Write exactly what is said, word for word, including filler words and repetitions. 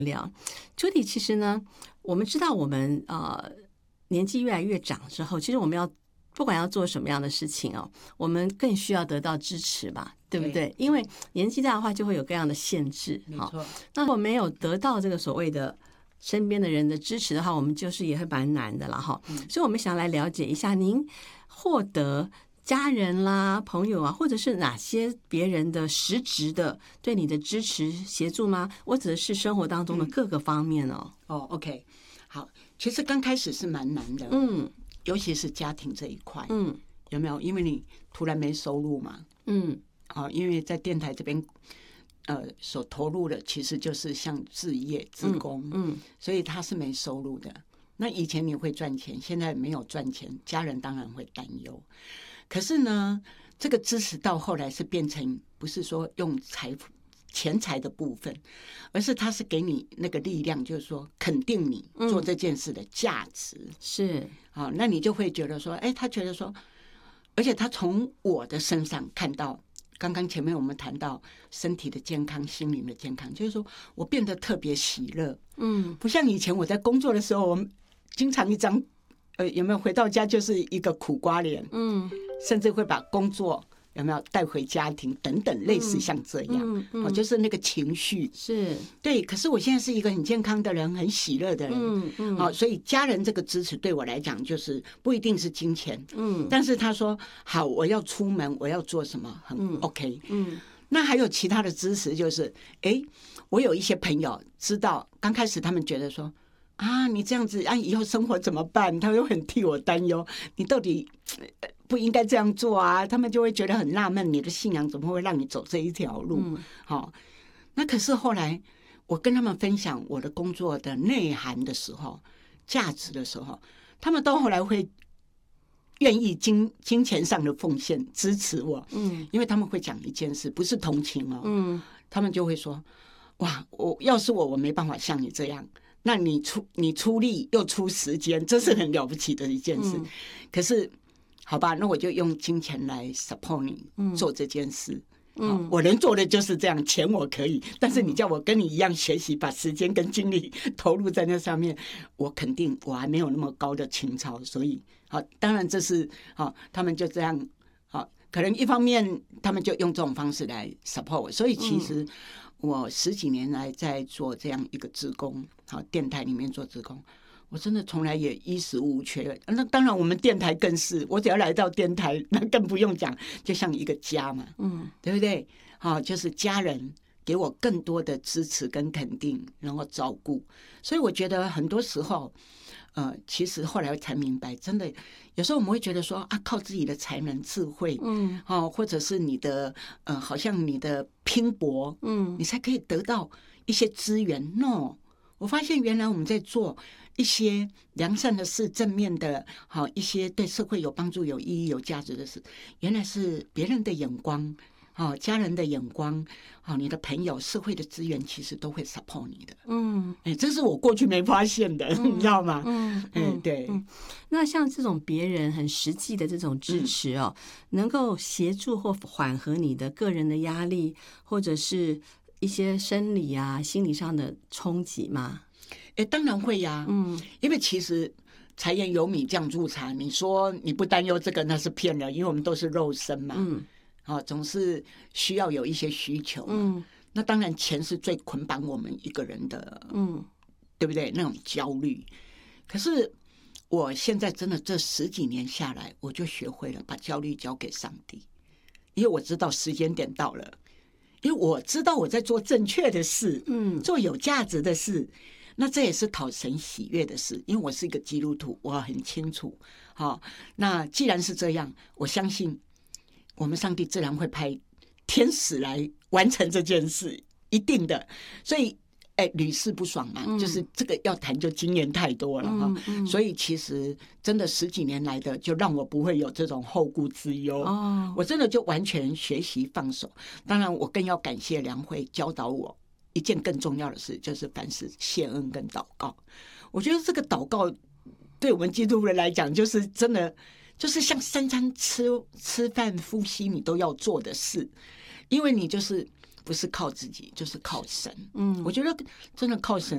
聊。Judy，其实呢，我们知道我们呃年纪越来越长之后，其实我们要不管要做什么样的事情哦，我们更需要得到支持吧，对不对？因为年纪大的话，就会有各样的限制。 没错。 那如果没有得到这个所谓的身边的人的支持的话，我们就是也会蛮难的了哈。嗯、所以我们想来了解一下，您获得家人啦、朋友啊，或者是哪些别人的实质的对你的支持协助吗？我指的是生活当中的各个方面哦。 嗯、哦 ，OK， 好，其实刚开始是蛮难的，嗯，尤其是家庭这一块，嗯，有没有？因为你突然没收入嘛，嗯，好、哦，因为在电台这边，呃，所投入的其实就是像志业、志工，嗯，嗯所以他是没收入的。那以前你会赚钱，现在没有赚钱，家人当然会担忧。可是呢，这个支持到后来是变成不是说用财富、钱财的部分，而是他是给你那个力量，就是说肯定你做这件事的价值。嗯、 是， 好，那你就会觉得说，哎，他觉得说，而且他从我的身上看到，刚刚前面我们谈到身体的健康、心灵的健康，就是说我变得特别喜乐。嗯，不像以前我在工作的时候，我们经常一张。呃，有没有回到家就是一个苦瓜脸？嗯，甚至会把工作有没有带回家庭等等，类似像这样，嗯嗯嗯、就是那个情绪是对。可是我现在是一个很健康的人，很喜乐的人，嗯嗯哦，所以家人这个支持对我来讲，就是不一定是金钱，嗯，但是他说好，我要出门，我要做什么，很 OK，嗯。那还有其他的支持，就是哎，我有一些朋友知道，刚开始他们觉得说。啊，你这样子啊，以后生活怎么办？他们又很替我担忧，你到底不应该这样做啊？他们就会觉得很纳闷，你的信仰怎么会让你走这一条路？嗯，好，那可是后来我跟他们分享我的工作的内涵的时候，价值的时候，他们到后来会愿意金金钱上的奉献支持我，嗯，因为他们会讲一件事，不是同情哦，嗯，他们就会说，哇，我要是我，我没办法像你这样。那你出你出力又出时间，这是很了不起的一件事。嗯、可是，好吧，那我就用金钱来 support 你做这件事。嗯，我能做的就是这样，钱我可以，但是你叫我跟你一样学习，把时间跟精力投入在那上面，我肯定我还没有那么高的情操。所以，好，当然这是好，他们就这样，好，可能一方面他们就用这种方式来 support 我，所以其实。嗯我十几年来在做这样一个志工，好，电台里面做志工，我真的从来也衣食无缺。那当然，我们电台更是，我只要来到电台，那更不用讲，就像一个家嘛，嗯，对不对？好，就是家人给我更多的支持跟肯定，然后照顾。所以我觉得很多时候，呃，其实后来才明白，真的有时候我们会觉得说啊，靠自己的才能、智慧，嗯，哦，或者是你的呃，好像你的拼搏，嗯，你才可以得到一些资源。No， 我发现原来我们在做一些良善的事、正面的，好一些对社会有帮助、有意义、有价值的事，原来是别人的眼光。哦，家人的眼光，哦，你的朋友、社会的资源，其实都会 support 你的。嗯，哎，这是我过去没发现的，嗯、你知道吗？嗯，嗯对嗯。 那像这种别人很实际的这种支持哦，嗯、能够协助或缓和你的个人的压力，或者是一些生理啊、心理上的冲击吗？ 哎，当然会呀、啊。嗯，因为其实。柴盐油米酱醋茶，你说你不担忧这个，那是骗人，因为我们都是肉身嘛。嗯。哦，总是需要有一些需求嘛，嗯，那当然钱是最捆绑我们一个人的，嗯，对不对？那种焦虑。可是我现在真的这十几年下来，我就学会了把焦虑交给上帝，因为我知道时间点到了，因为我知道我在做正确的事，嗯，做有价值的事，那这也是讨神喜悦的事。因为我是一个基督徒，我很清楚。好，那既然是这样，我相信。我们上帝自然会派天使来完成这件事，一定的。所以，哎，屡试不爽嘛，嗯、就是这个要谈就经验太多了哈。嗯嗯、所以其实真的十几年来的，就让我不会有这种后顾之忧。哦、我真的就完全学习放手。当然，我更要感谢梁慧教导我一件更重要的事，就是凡事谢恩跟祷告。我觉得这个祷告对我们基督徒人来讲，就是真的。就是像三餐吃吃饭呼吸你都要做的事，因为你就是不是靠自己，就是靠神。嗯，我觉得真的靠神